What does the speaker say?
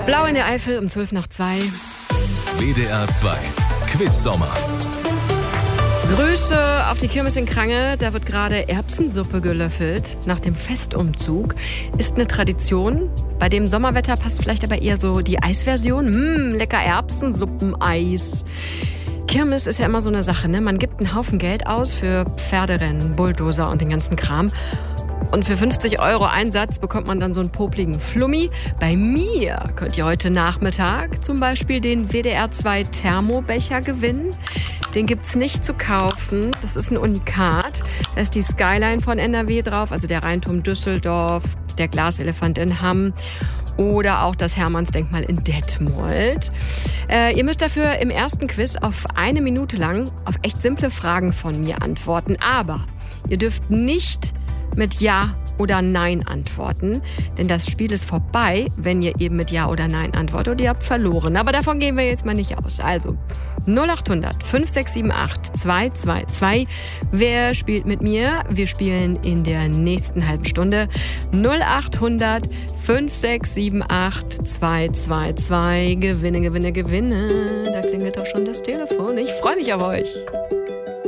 Blau in der Eifel um 2:12. WDR 2 Quiz-Sommer. Grüße auf die Kirmes in Krange. Da wird gerade Erbsensuppe gelöffelt. Nach dem Festumzug ist eine Tradition. Bei dem Sommerwetter passt vielleicht aber eher so die Eisversion. Lecker Erbsensuppeneis. Kirmes ist ja immer so eine Sache, ne? Man gibt einen Haufen Geld aus für Pferderennen, Bulldozer und den ganzen Kram. Und für 50 € Einsatz bekommt man dann so einen popligen Flummi. Bei mir könnt ihr heute Nachmittag zum Beispiel den WDR 2 Thermobecher gewinnen. Den gibt's nicht zu kaufen. Das ist ein Unikat. Da ist die Skyline von NRW drauf, also der Rheinturm Düsseldorf, der Glaselefant in Hamm oder auch das Hermannsdenkmal in Detmold. Ihr müsst dafür im ersten Quiz auf 1 Minute lang auf echt simple Fragen von mir antworten. Aber ihr dürft nicht mit Ja oder Nein antworten, denn das Spiel ist vorbei, wenn ihr eben mit Ja oder Nein antwortet und ihr habt verloren. Aber davon gehen wir jetzt mal nicht aus. Also 0800 5678 222. Wer spielt mit mir? Wir spielen in der nächsten halben Stunde. 0800 5678 222. Gewinne. Da klingelt auch schon das Telefon. Ich freue mich auf euch.